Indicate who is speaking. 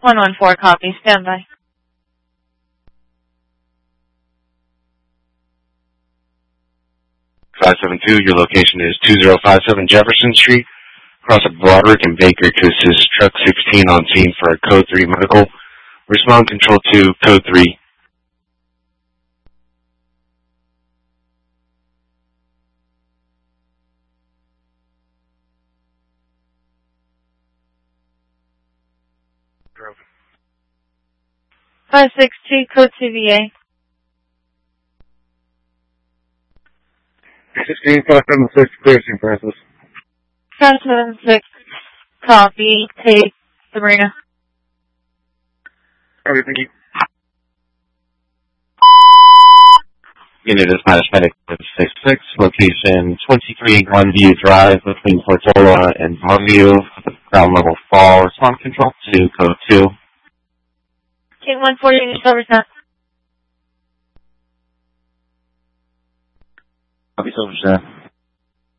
Speaker 1: 114, copy. Stand by.
Speaker 2: Your location is 2057 Jefferson Street, across of Broderick and Baker to assist truck 16 on scene for a code 3 medical. Respond control 2, code 3. Broken.
Speaker 1: 562, code 2 VA.
Speaker 3: 16, 576, clear, St. Francis.
Speaker 1: 576, copy. Take the marina.
Speaker 3: Okay, thank you.
Speaker 2: Unit is Spanish Medic 66, location 23 Glenview Drive between Portola and Bellevue, ground level fall. Respond control 2, code 2.
Speaker 1: King 140, Silver's Nest.
Speaker 2: Copy, Silver's Nest.